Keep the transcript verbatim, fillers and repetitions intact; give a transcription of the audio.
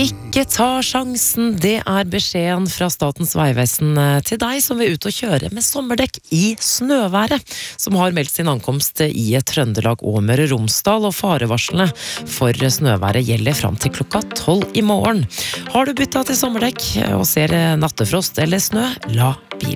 Ikke ta sjansen, det er beskjeden fra Statens vegvesen til deg som vil ut og kjøre med sommerdekk i snøværet, som har meldt sin ankomst i Trøndelag og Møre og Romsdal, og farevarslene for snøværet gjelder fram til klokka tolv i morgen. Har du byttet til sommerdekk og ser nattefrost eller snø, la bilen